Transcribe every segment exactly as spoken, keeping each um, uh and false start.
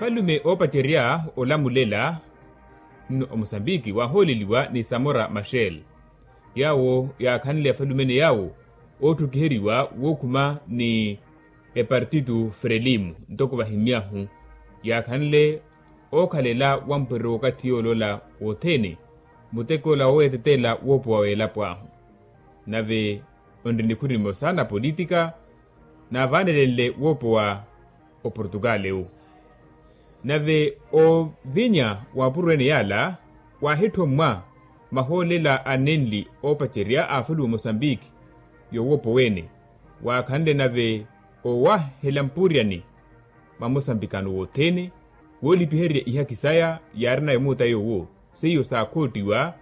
afalume opateria olamulela no Mosambiki waholeliwa ni Samora Machel yawo ya kanile afalumene yawo otukiheriwa wokuma ni e partido Frelimo ntoko bahimiahu ya kanile okalela wampero katiolola otene muteko la oetetela wopo wawela pwahu nave ondini kurimo sana politika na vanelele wopo wa o Portugaleu nave o vinya wapurwene yala wahito mwa maholela anenli o pacheria afulu Mosambiki yo wopo wene wakande nave o wahelampuriani ma Mosambikano wotene woli piheria iha kisaya yarna yomuta yowo seyo sa kotiwa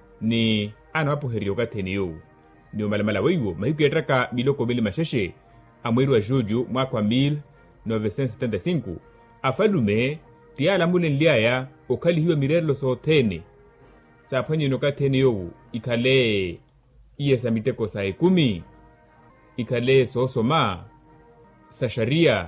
ni ana wapo herio katene yo ni malamala weiwo mahiku yatraka miloko bili masheshe amweru wa jojo mwaka wa mille neuf cent soixante-quinze afalume tiala mule nliaya okali hiwe mirelo so tene sa panyo no katene yo ikale iye sa miteko sa ekumi ikale so soma sa sharia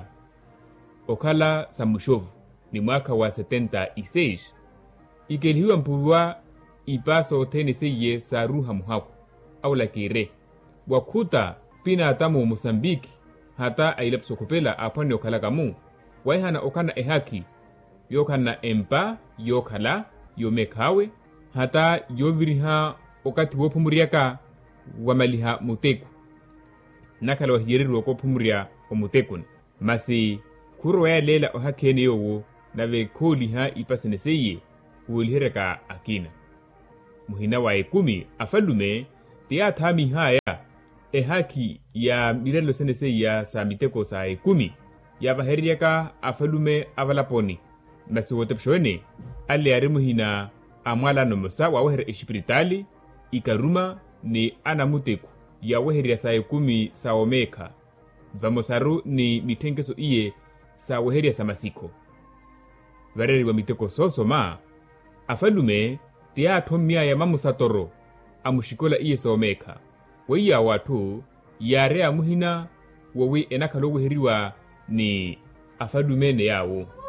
okala sa mushovu ni mwaka wa setenta y seis ikelihiwa mpurwa ipaso tene seye sa ruha muhaku au la kire wakuta pina atamu Mosambiki hata ailapsokopela apani okala kamu waihana okana ehaki yokana empa yokala yomekawe hata yoviriha okati wopumuriaka wamaliha muteku nakala wahiyeriru wakopumuria omutekun masi kuro ya lela ohakene yowo nave koliha ipasene seye ulihereka akina muhina wa ekumi afalume tia thami haya e haki ya mirelo senese ya sa miteko sa ekumi ya baheriaka afalume avalaponi masi wotepshone ale ari muhina amwala no musa wa weher espirituali ikaruma ni ana muteku ya weheria sa ekumi sa omeka vamosaru ni mitengeso iye sa weheria sa masiko vareri wa miteko soso ma afalume tia thomia ya mamusatoro amushikola iye sa omeka weiya watu yare amuhina wowi enakalo weheriwa ni afalumene yawo